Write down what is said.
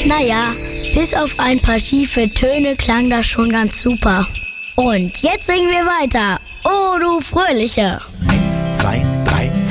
Naja, bis auf ein paar schiefe Töne klang das schon ganz super. Und jetzt singen wir weiter. Oh, du Fröhliche. 1, 2, 3,